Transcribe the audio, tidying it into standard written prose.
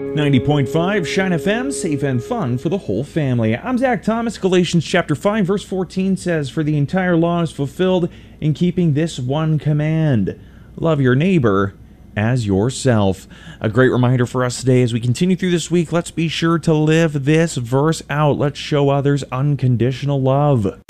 90.5 Shine FM, safe and fun for the whole family. I'm Zach Thomas. Galatians chapter 5, verse 14 says, "For the entire law is fulfilled in keeping this one command: love your neighbor as yourself." A great reminder for us today as we continue through this week. Let's be sure to live this verse out. Let's show others unconditional love.